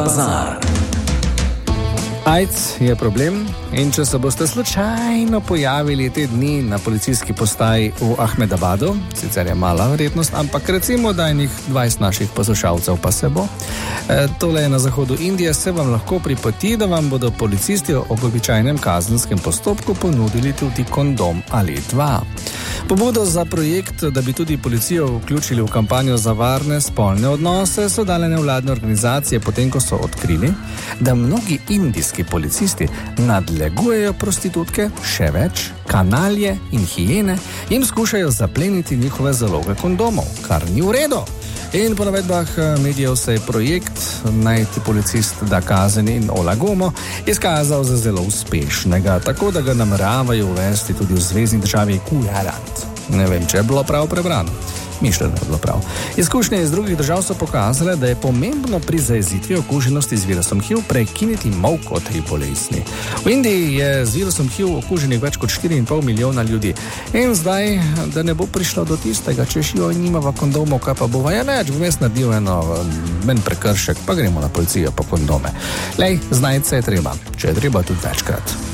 Bazar. AIDS je problem in če se boste slučajno pojavili te dni na policijski postaji v Ahmedabadu, sicer je mala verjetnost, ampak recimo, da je 20 naših poslušalcev pa se bo, tole je na zahodu Indije, se vam lahko pripoti, da vam bodo policisti ob običajnem kazenskem postopku ponudili tudi kondom ali dva. Pobudo za projekt, da bi tudi policijo vključili v kampanjo za varne spolne odnose, so dale nevladne organizacije, potem ko so odkrili, da mnogi indijski policisti nadlegujejo prostitutke, še več, kanalje in hijene, jim skušajo zapleniti njihove zaloge kondomov, kar ni v redu. In po navedbah medijev se je projekt Najti policist da kazen in Olagomo izkazal za zelo uspešnega, tako da ga nameravajo uvesti tudi v zvezni državi Gujarat. Ne vem, če je bilo prav prebrano. Mišljeno je bilo prav. Izkušnje iz drugih držav so pokazale, da je pomembno pri zajezitvi okuženosti z virusom HIV prekiniti molk o tej bolezni. V Indiji je z virusom HIV okuženih več kot 4,5 milijona ljudi. In zdaj, da ne bo prišlo do tistega, če šijo in nimava kondomov, kaj pa bova, ja neč, bom jaz naredil men prekršek, pa gremo na policijo po kondome. Lej, znajti se je treba, če je treba tudi večkrat.